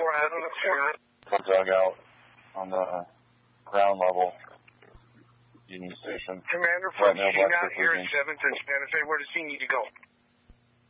Dugout on the ground level. Union Station. Commander, 14 out here at 7th and Santa Fe. Where does he need to go?